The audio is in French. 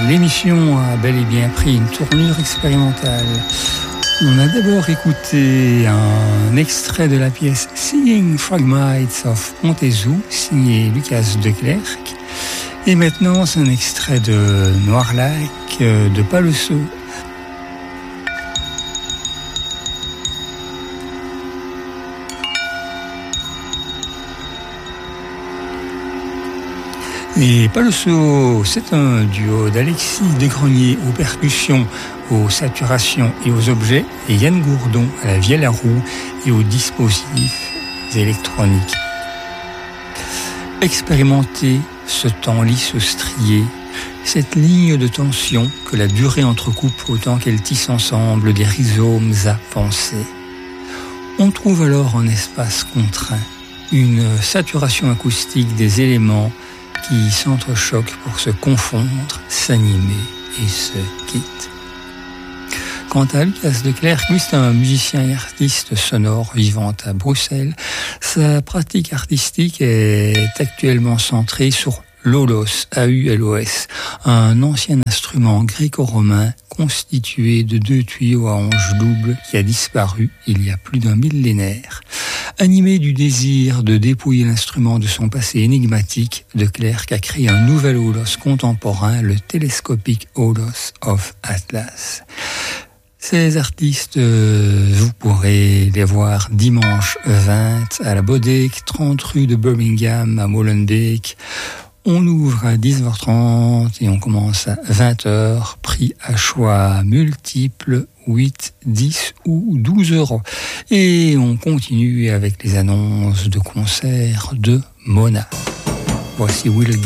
l'émission a bel et bien pris une tournure expérimentale. On a d'abord écouté un extrait de la pièce Seeing Fragments of Montezou, signé Lucas de Clercq. Et maintenant, c'est un extrait de Noirlac de Palaiseau. Et Palaiseau, c'est un duo d'Alexis Desgreniers aux percussions, aux saturations et aux objets, et Yann Gourdon à la vielle à roue et aux dispositifs électroniques. Expérimenter ce temps lisse strié, cette ligne de tension que la durée entrecoupe autant qu'elle tisse ensemble des rhizomes à penser. On trouve alors un espace contraint, une saturation acoustique des éléments qui s'entrechoquent pour se confondre, s'animer et se quittent. Quant à Lucas de Clercq, lui c'est un musicien et artiste sonore vivant à Bruxelles. Sa pratique artistique est actuellement centrée sur l'aulos, A-U-L-O-S, un ancien instrument gréco-romain constitué de 2 tuyaux à hanches doubles qui a disparu il y a plus d'un millénaire. Animé du désir de dépouiller l'instrument de son passé énigmatique, de Clercq a créé un nouvel aulos contemporain, le Telescopic Aulos of Atlas. Ces artistes, vous pourrez les voir dimanche 20 à la Bodek, 30 rue de Birmingham à Molenbeek. On ouvre à 19h30 et on commence à 20h, prix à choix multiples, 8, 10 ou 12 euros. Et on continue avec les annonces de concerts de Mona. Voici Will